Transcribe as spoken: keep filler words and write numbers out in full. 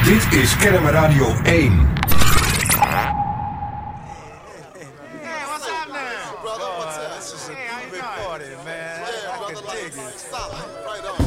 Dit is Kennemer Radio één. Brother, what's up? This is a big party, man. I can dig it. Stop. Right on.